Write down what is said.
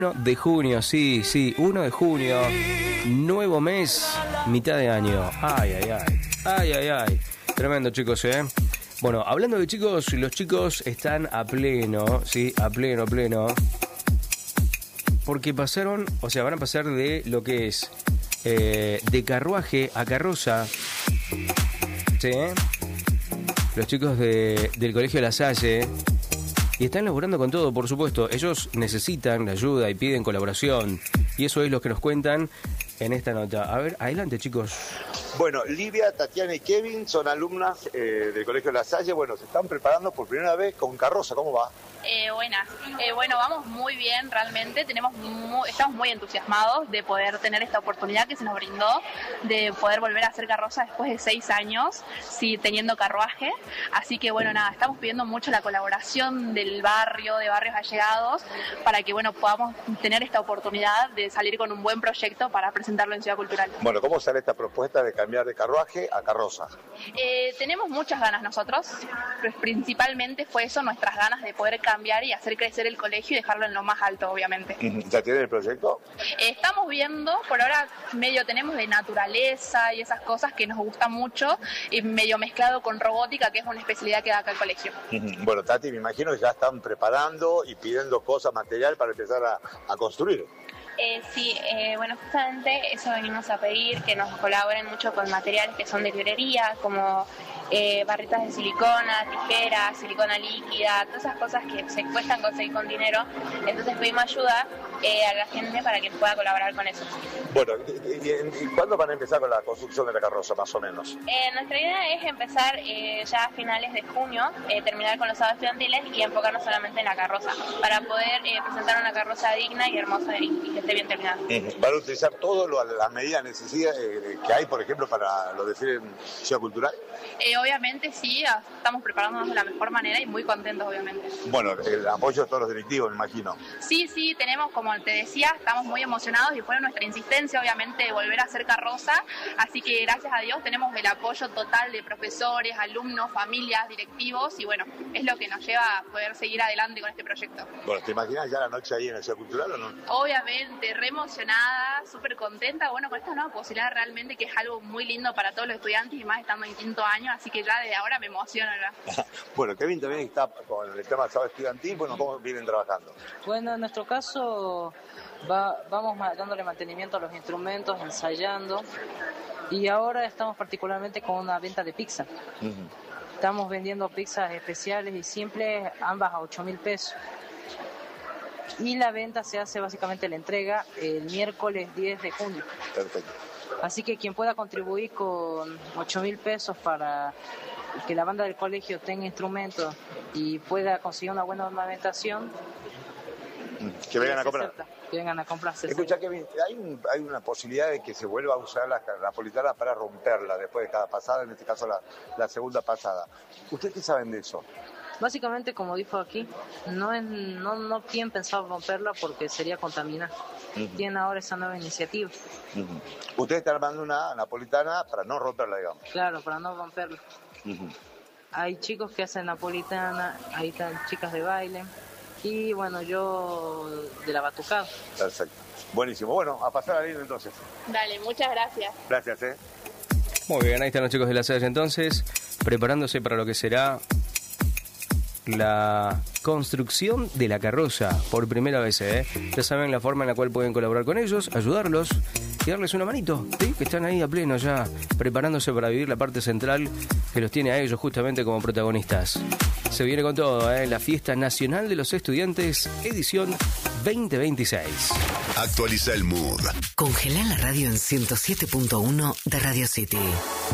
1 de junio, sí, 1 de junio, nuevo mes, mitad de año. Ay. Tremendo, chicos, ¿eh? Bueno, hablando de chicos, los chicos están a pleno, sí, a pleno. Porque van a pasar de lo que es de carruaje a carroza, ¿sí? Los chicos del Colegio La Salle. Y están laburando con todo, por supuesto. Ellos necesitan ayuda y piden colaboración. Y eso es lo que nos cuentan en esta nota. A ver, adelante, chicos. Bueno, Livia, Tatiana y Kevin son alumnas del Colegio La Salle. Bueno, se están preparando por primera vez con carroza. ¿Cómo va? Buenas. Bueno, vamos muy bien realmente. Estamos muy entusiasmados de poder tener esta oportunidad que se nos brindó, de poder volver a hacer carroza después de 6 años, sí, teniendo carruaje. Así que bueno, nada, estamos pidiendo mucho la colaboración del barrio, de barrios allegados, para que bueno, podamos tener esta oportunidad de salir con un buen proyecto para presentarlo en Ciudad Cultural. Bueno, ¿cómo sale esta propuesta de cambiar de carruaje a carroza? Tenemos muchas ganas nosotros, pues principalmente fue eso, nuestras ganas de poder cambiar y hacer crecer el colegio y dejarlo en lo más alto, obviamente. ¿Ya tienen el proyecto? Estamos viendo, por ahora medio tenemos de naturaleza y esas cosas que nos gustan mucho, y medio mezclado con robótica, que es una especialidad que da acá el colegio. Bueno, Tati, me imagino que ya están preparando y pidiendo cosas, material para empezar a construir. Sí, bueno, justamente eso venimos a pedir, que nos colaboren mucho con materiales que son de librería, como barritas de silicona, tijeras, silicona líquida, todas esas cosas que se cuestan conseguir con dinero. Entonces pedimos ayuda a la gente para que pueda colaborar con eso. Bueno, ¿y cuándo van a empezar con la construcción de la carroza, más o menos? Nuestra idea es empezar ya a finales de junio, terminar con los sábados estudiantiles y enfocarnos solamente en la carroza, para poder presentar una carroza digna y hermosa y que esté bien terminada. ¿Van a utilizar todas las medidas necesarias que hay, por ejemplo, para los desfiles en Ciudad Cultural? Obviamente sí, estamos preparándonos de la mejor manera y muy contentos, obviamente. Bueno, el apoyo de todos los directivos, me imagino. Sí, tenemos, como te decía, estamos muy emocionados y fue nuestra insistencia, obviamente, de volver a hacer carroza, así que gracias a Dios tenemos el apoyo total de profesores, alumnos, familias, directivos, y bueno, es lo que nos lleva a poder seguir adelante con este proyecto. Bueno, ¿te imaginas ya la noche ahí en la Ciudad Cultural o no? Obviamente, re emocionada, súper contenta, bueno, con esta nueva posibilidad realmente que es algo muy lindo para todos los estudiantes y más estando en 5º año, así que ya desde ahora me emociona ya. Bueno, Kevin también está con el tema del sábado estudiantil, bueno, ¿cómo vienen trabajando? Bueno, en nuestro caso vamos dándole mantenimiento a los instrumentos, ensayando, y ahora estamos particularmente con una venta de pizza. Estamos vendiendo pizzas especiales y simples, ambas a 8.000 pesos. Y la venta se hace básicamente la entrega el miércoles 10 de junio. Perfecto. Así que quien pueda contribuir con 8.000 pesos para que la banda del colegio tenga instrumentos y pueda conseguir una buena ornamentación, que vengan a comprar. Que vengan a comprarse. Escucha, Kevin, hay una posibilidad de que se vuelva a usar la napolitana para romperla después de cada pasada, en este caso la segunda pasada. ¿Ustedes qué saben de eso? Básicamente, como dijo aquí, no tienen pensado romperla porque sería contaminar. Tienen ahora esa nueva iniciativa. Ustedes están armando una napolitana para no romperla, digamos. Claro, para no romperla. Hay chicos que hacen napolitana, ahí están chicas de baile. Y bueno, yo de la batucada. Perfecto. Buenísimo. Bueno, a pasar a lindo entonces. Dale, muchas gracias. Gracias, Muy bien, ahí están los chicos de La Salle entonces, preparándose para lo que será la construcción de la carroza por primera vez, Ya saben la forma en la cual pueden colaborar con ellos, ayudarlos y darles una manito, ¿sí? Que están ahí a pleno ya, preparándose para vivir la parte central que los tiene a ellos justamente como protagonistas. Se viene con todo, la Fiesta Nacional de los Estudiantes, edición 2026. Actualiza el mood. Congela la radio en 107.1 de Radio City.